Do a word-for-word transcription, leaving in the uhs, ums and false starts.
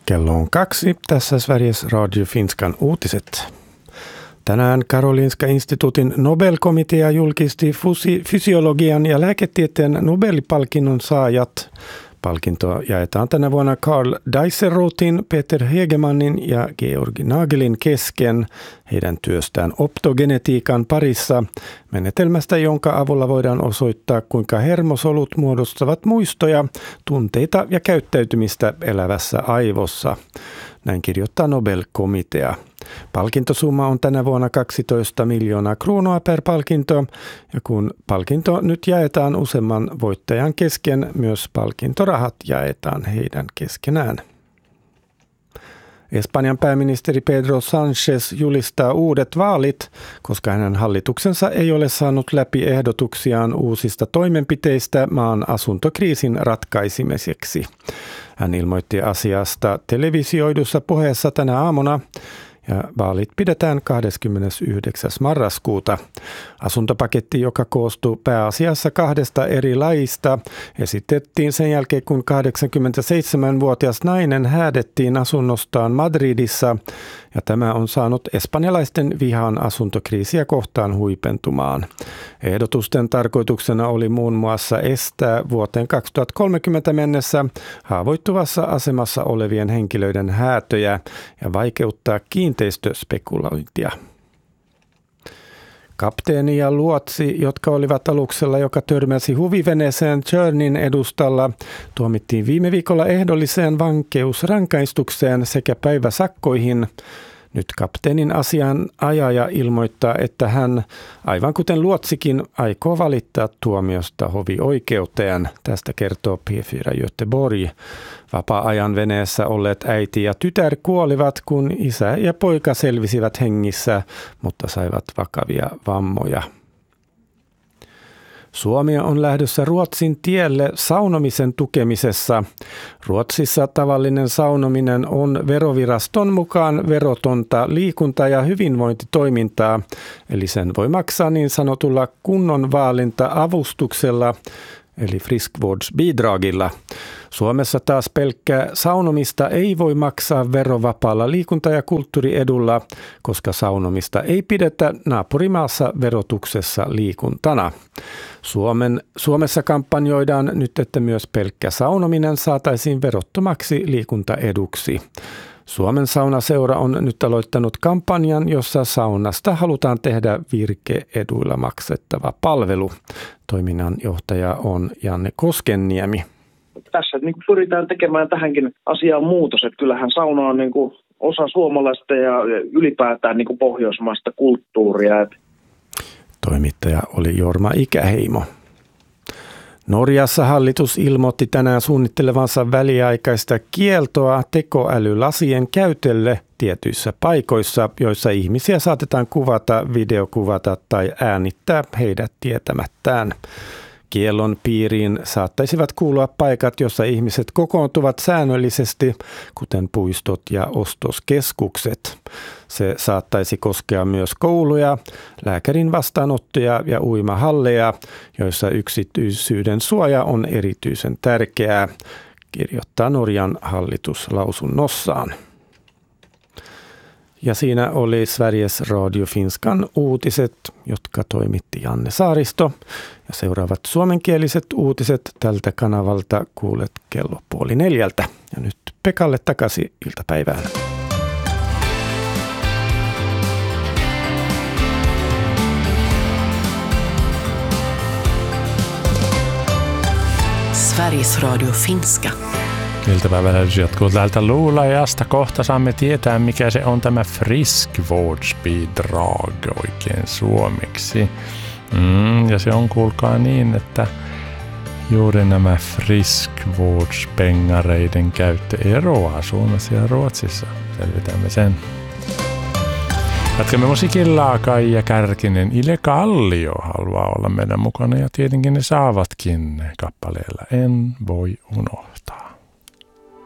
Kello on kaksi. Tässä Sveriges Radio Finskan uutiset. Tänään Karolinska instituutin Nobel-komitea julkisti fusi- fysiologian ja lääketieteen Nobelpalkinnon saajat. Palkinto jaetaan tänä vuonna Karl Dijsselrootin, Peter Hegemannin ja Georg Nagelin kesken heidän työstään optogenetiikan parissa, menetelmästä, jonka avulla voidaan osoittaa, kuinka hermosolut muodostavat muistoja, tunteita ja käyttäytymistä elävässä aivossa. Näin kirjoittaa Nobel-komitea. Palkintosumma on tänä vuonna kaksitoista miljoonaa kruunua per palkinto, ja kun palkinto nyt jaetaan useamman voittajan kesken, myös palkintorahat jaetaan heidän keskenään. Espanjan pääministeri Pedro Sánchez julistaa uudet vaalit, koska hänen hallituksensa ei ole saanut läpi ehdotuksiaan uusista toimenpiteistä maan asuntokriisin ratkaisemiseksi. Hän ilmoitti asiasta televisioidussa puheessa tänä aamuna. Ja vaalit pidetään kahdeskymmenesyhdeksäs marraskuuta. Asuntopaketti, joka koostuu pääasiassa kahdesta eri lajista, esitettiin sen jälkeen, kun kahdeksankymmentäseitsemänvuotias nainen häädettiin asunnostaan Madridissa. Ja tämä on saanut espanjalaisten vihan asuntokriisiä kohtaan huipentumaan. Ehdotusten tarkoituksena oli muun muassa estää vuoteen kaksituhattakolmekymmentä mennessä haavoittuvassa asemassa olevien henkilöiden häätöjä ja vaikeuttaa kiinteistöspekulointia. Kapteeni ja luotsi, jotka olivat aluksella, joka törmäsi huviveneeseen Tjörnin edustalla, tuomittiin viime viikolla ehdolliseen vankeusrankaistukseen sekä päiväsakkoihin. Nyt kapteenin asianajaja ilmoittaa, että hän, aivan kuten luotsikin, aikoo valittaa tuomiosta hovioikeuteen. Tästä kertoo P neljä Göteborg. Vapaa-ajan veneessä olleet äiti ja tytär kuolivat, kun isä ja poika selvisivät hengissä, mutta saivat vakavia vammoja. Suomi on lähdössä Ruotsin tielle saunomisen tukemisessa. Ruotsissa tavallinen saunominen on veroviraston mukaan verotonta liikunta- ja hyvinvointitoimintaa, eli sen voi maksaa niin sanotulla kunnon vaalinta-avustuksella, eli friskvårdsbidragilla. Suomessa taas pelkkää saunomista ei voi maksaa verovapaalla liikunta- ja kulttuuriedulla, koska saunomista ei pidetä naapurimaassa verotuksessa liikuntana. Suomen, Suomessa kampanjoidaan nyt, että myös pelkkä saunominen saataisiin verottomaksi liikuntaeduksi. Suomen saunaseura on nyt aloittanut kampanjan, jossa saunasta halutaan tehdä virke-eduilla maksettava palvelu. Toiminnanjohtaja on Janne Koskenniemi. Tässä niin kuin pyritään tekemään tähänkin asiaan muutos, että kyllähän sauna on niin kuin osa suomalaista ja ylipäätään niin kuin pohjoismaista kulttuuria. Toimittaja oli Jorma Ikäheimo. Norjassa hallitus ilmoitti tänään suunnittelevansa väliaikaista kieltoa tekoälylasien käytölle tietyissä paikoissa, joissa ihmisiä saatetaan kuvata, videokuvata tai äänittää heidät tietämättään. Kiellon piiriin saattaisivat kuulua paikat, jossa ihmiset kokoontuvat säännöllisesti, kuten puistot ja ostoskeskukset. Se saattaisi koskea myös kouluja, lääkärin vastaanottoja ja uimahalleja, joissa yksityisyyden suoja on erityisen tärkeää, kirjoittaa Norjan hallitus lausunnossaan. Ja siinä oli Sveriges Radio Finskan uutiset, jotka toimitti Janne Saaristo. Ja seuraavat suomenkieliset uutiset tältä kanavalta kuulet kello puoli neljältä. Ja nyt Pekalle takaisin iltapäivään. Sveriges Radio Finska. Iltapäivälähdys jatkuu täältä Luulajasta. Kohta saamme tietää, mikä se on tämä friskvårdsbidrag oikein suomeksi. Mm, ja se on, kuulkaa niin, että juuri nämä friskvårdspengareiden käyttö eroaa Suomessa ja Ruotsissa. Selvitämme sen. Jatkamme musiikilla. Kaija Kärkinen, Ile Kallio haluaa olla meidän mukana ja tietenkin ne saavatkin kappaleella En voi unohtaa.